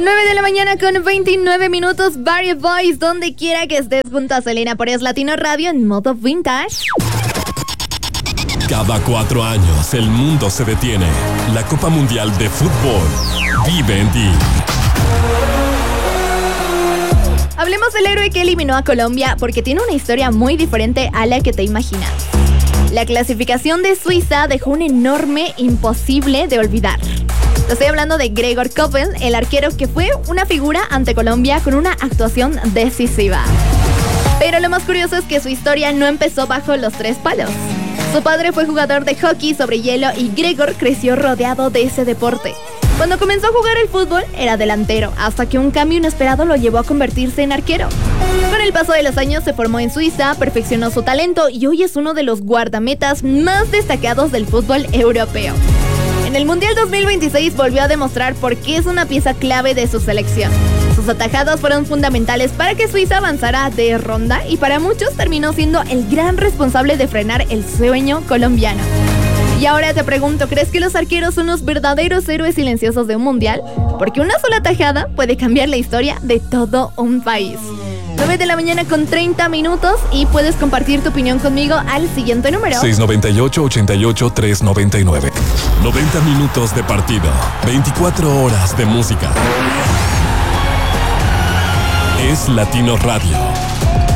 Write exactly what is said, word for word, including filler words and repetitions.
nueve de la mañana con veintinueve minutos, Barry Boys, donde quiera que estés, junto a Selena por Es Latino Radio en modo vintage. Cada cuatro años el mundo se detiene. La Copa Mundial de Fútbol vive en ti. Hablemos del héroe que eliminó a Colombia porque tiene una historia muy diferente a la que te imaginas. La clasificación de Suiza dejó un enorme imposible de olvidar. Estoy hablando de Gregor Kobel, el arquero que fue una figura ante Colombia con una actuación decisiva. Pero lo más curioso es que su historia no empezó bajo los tres palos. Su padre fue jugador de hockey sobre hielo y Gregor creció rodeado de ese deporte. Cuando comenzó a jugar el fútbol era delantero, hasta que un cambio inesperado lo llevó a convertirse en arquero. Con el paso de los años se formó en Suiza, perfeccionó su talento y hoy es uno de los guardametas más destacados del fútbol europeo. En el Mundial dos mil veintiséis volvió a demostrar por qué es una pieza clave de su selección. Sus atajadas fueron fundamentales para que Suiza avanzara de ronda y para muchos terminó siendo el gran responsable de frenar el sueño colombiano. Y ahora te pregunto, ¿crees que los arqueros son los verdaderos héroes silenciosos de un mundial? Porque una sola tajada puede cambiar la historia de todo un país. nueve de la mañana con treinta minutos y puedes compartir tu opinión conmigo al siguiente número. seis nueve ocho, ochenta y ocho, trescientos noventa y nueve. noventa minutos de partido. veinticuatro horas de música. Es Latino Radio.